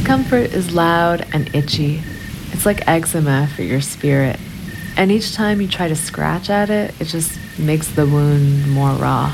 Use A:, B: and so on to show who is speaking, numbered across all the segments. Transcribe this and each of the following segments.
A: Discomfort is loud and itchy. It's like eczema for your spirit. And each time you try to scratch at it, it just makes the wound more raw.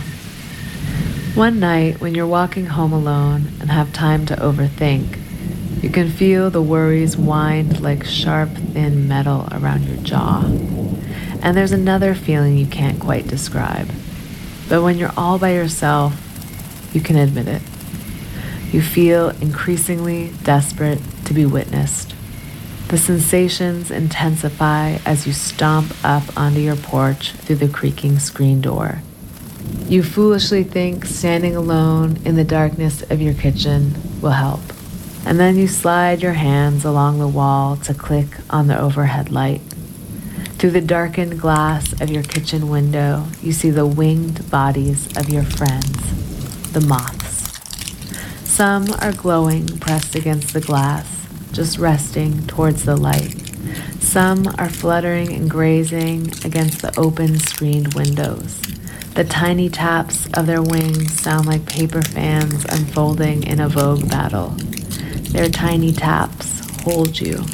A: One night, when you're walking home alone and have time to overthink, you can feel the worries wind like sharp, thin metal around your jaw. And there's another feeling you can't quite describe. But when you're all by yourself, you can admit it. You feel increasingly desperate to be witnessed. The sensations intensify as you stomp up onto your porch through the creaking screen door. You foolishly think standing alone in the darkness of your kitchen will help. And then you slide your hands along the wall to click on the overhead light. Through the darkened glass of your kitchen window, you see the winged bodies of your friends, the moths. Some are glowing, pressed against the glass, just resting towards the light. Some are fluttering and grazing against the open screened windows. The tiny taps of their wings sound like paper fans unfolding in a vogue battle. Their tiny taps hold you.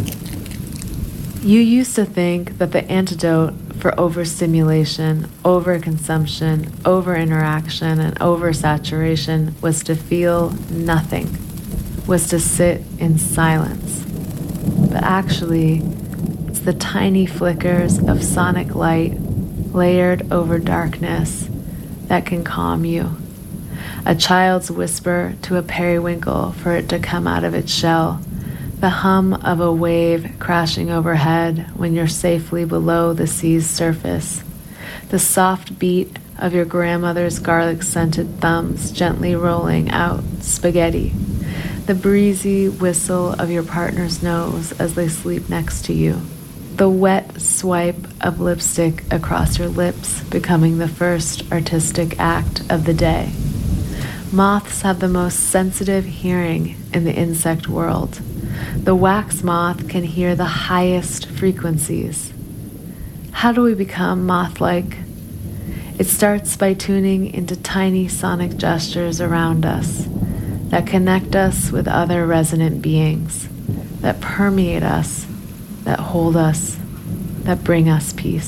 A: You used to think that the antidote for overstimulation, overconsumption, overinteraction, and oversaturation was to feel nothing, was to sit in silence. But actually, it's the tiny flickers of sonic light layered over darkness that can calm you. A child's whisper to a periwinkle for it to come out of its shell. The hum of a wave crashing overhead when you're safely below the sea's surface. The soft beat of your grandmother's garlic-scented thumbs gently rolling out spaghetti. The breezy whistle of your partner's nose as they sleep next to you. The wet swipe of lipstick across your lips becoming the first artistic act of the day. Moths have the most sensitive hearing in the insect world. The wax moth can hear the highest frequencies. How do we become moth-like? It starts by tuning into tiny sonic gestures around us that connect us with other resonant beings, that permeate us, that hold us, that bring us peace.